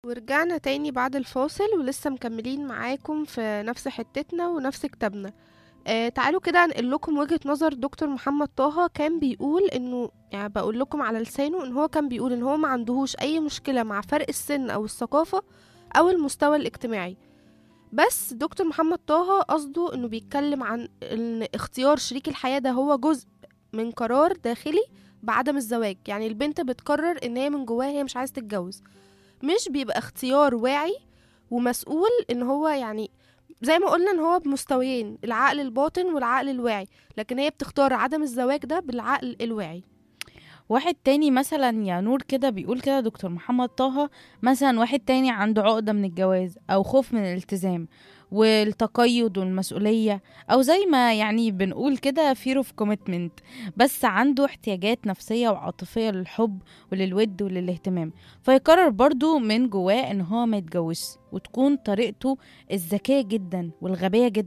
ورجعنا تاني بعد الفاصل ولسه مكملين معاكم في نفس حتتنا ونفس كتابنا. تعالوا كده انقل لكم وجهة نظر دكتور محمد طه. كان بيقول انه يعني بقول لكم على لسانه ان هو كان بيقول ان هو ما عندهوش اي مشكلة مع فرق السن او الثقافة او المستوى الاجتماعي. بس دكتور محمد طه قصده انه بيتكلم عن ان اختيار شريك الحياة ده هو جزء من قرار داخلي بعدم الزواج. يعني البنت بتقرر ان هي من جواها هي مش عايزة تتجوز، مش بيبقى اختيار واعي ومسؤول. ان هو يعني زي ما قلنا ان هو بمستويين، العقل الباطن والعقل الواعي، لكن هي بتختار عدم الزواج ده بالعقل الواعي. واحد تاني مثلا يا نور كده بيقول كده دكتور محمد طه، مثلا واحد تاني عنده عقدة من الجواز أو خوف من الالتزام والتقيد والمسؤولية، أو زي ما يعني بنقول كده fear of commitment، بس عنده احتياجات نفسية وعاطفية للحب وللود وللاهتمام، فيقرر برضو من جواه إن هو ما يتجوزش، وتكون طريقته الذكية جدا والغبية جدا